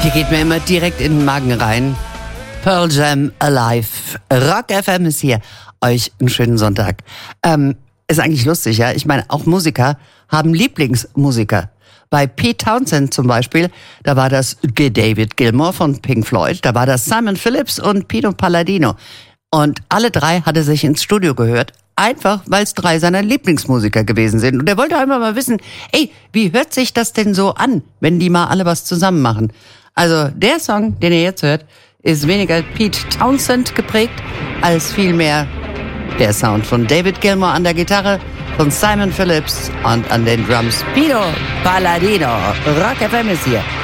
Die geht mir immer direkt in den Magen rein. Pearl Jam Alive. Rock FM ist hier. Euch einen schönen Sonntag. Ist eigentlich lustig, ja? Ich meine, auch Musiker haben Lieblingsmusiker. Bei Pete Townshend zum Beispiel, da war das David Gilmour von Pink Floyd, da war das Simon Phillips und Pino Palladino. Und alle drei hat er sich ins Studio gehört, einfach weil es drei seiner Lieblingsmusiker gewesen sind. Und er wollte einfach mal wissen, ey, wie hört sich das denn so an, wenn die mal alle was zusammen machen? Also der Song, den ihr jetzt hört, ist weniger Pete Townshend geprägt, als vielmehr der Sound von David Gilmour an der Gitarre, von Simon Phillips und an den Drums Pino Palladino. Rock FM ist hier.